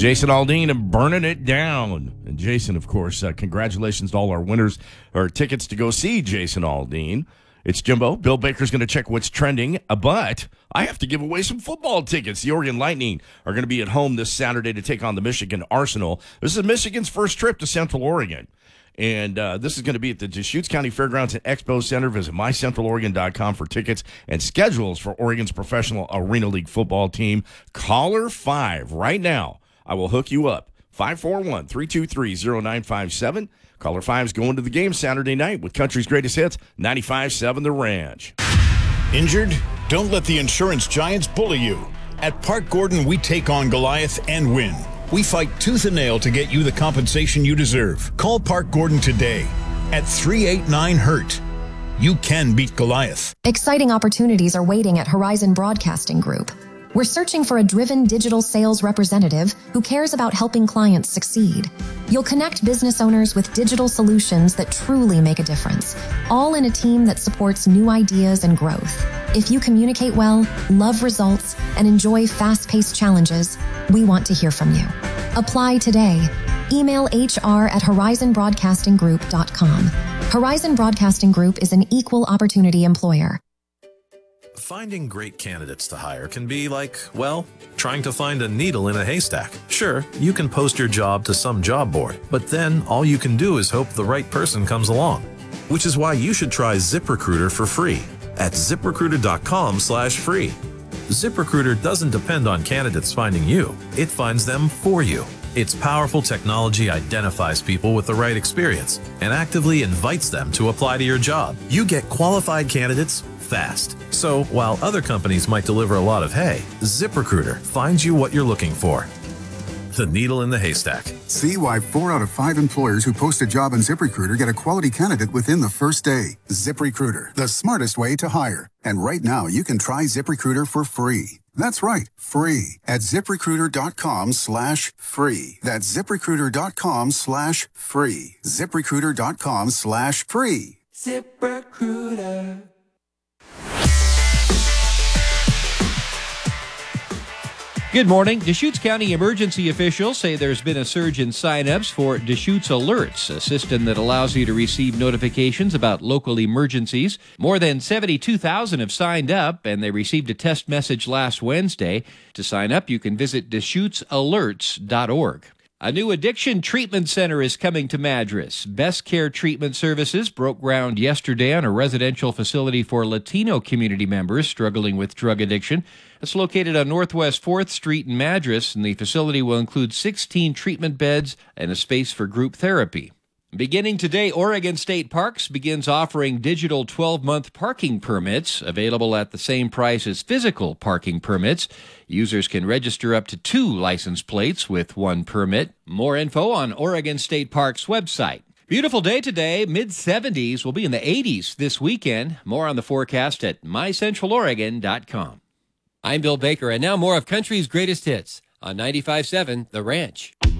Jason Aldean and Burning It Down. And Jason, of course, congratulations to all our winners or tickets to go see Jason Aldean. It's Jimbo. Bill Baker's going to check what's trending, but I have to give away some football tickets. The Oregon Lightning are going to be at home this Saturday to take on the Michigan Arsenal. This is Michigan's first trip to Central Oregon. And this is going to be at the Deschutes County Fairgrounds and Expo Center. Visit mycentraloregon.com for tickets and schedules for Oregon's professional Arena League football team. Caller 5 right now. I will hook you up. 541-323-0957. Caller 5 is going to the game Saturday night with country's greatest hits, 95.7 The Ranch. Injured? Don't let the insurance giants bully you. At Park Gordon, we take on Goliath and win. We fight tooth and nail to get you the compensation you deserve. Call Park Gordon today at 389-HURT. You can beat Goliath. Exciting opportunities are waiting at Horizon Broadcasting Group. We're searching for a driven digital sales representative who cares about helping clients succeed. You'll connect business owners with digital solutions that truly make a difference, all in a team that supports new ideas and growth. If you communicate well, love results, and enjoy fast-paced challenges, we want to hear from you. Apply today. Email hr@horizonbroadcastinggroup.com. Horizon Broadcasting Group is an equal opportunity employer. Finding great candidates to hire can be like, well, trying to find a needle in a haystack. Sure, you can post your job to some job board, but then all you can do is hope the right person comes along. Which is why you should try ZipRecruiter for free at ZipRecruiter.com/free. ZipRecruiter doesn't depend on candidates finding you. It finds them for you. Its powerful technology identifies people with the right experience and actively invites them to apply to your job. You get qualified candidates fast. So while other companies might deliver a lot of hay, ZipRecruiter finds you what you're looking for. The needle in the haystack. See why 4 out of 5 employers who post a job on ZipRecruiter get a quality candidate within the first day. ZipRecruiter, the smartest way to hire. And right now, you can try ZipRecruiter for free. That's right, free at ZipRecruiter.com/free. That's ZipRecruiter.com/free. ZipRecruiter.com/free. ZipRecruiter. Good morning. Deschutes County emergency officials say there's been a surge in sign-ups for Deschutes Alerts, a system that allows you to receive notifications about local emergencies. More than 72,000 have signed up, and they received a test message last Wednesday. To sign up, you can visit DeschutesAlerts.org. A new addiction treatment center is coming to Madras. Best Care Treatment Services broke ground yesterday on a residential facility for Latino community members struggling with drug addiction. It's located on Northwest 4th Street in Madras, and the facility will include 16 treatment beds and a space for group therapy. Beginning today, Oregon State Parks begins offering digital 12-month parking permits, available at the same price as physical parking permits. Users can register up to 2 license plates with 1 permit. More info on Oregon State Parks website. Beautiful day today, mid-70s. We'll be in the 80s this weekend. More on the forecast at mycentraloregon.com. I'm Bill Baker, and now more of country's greatest hits on 95.7 The Ranch.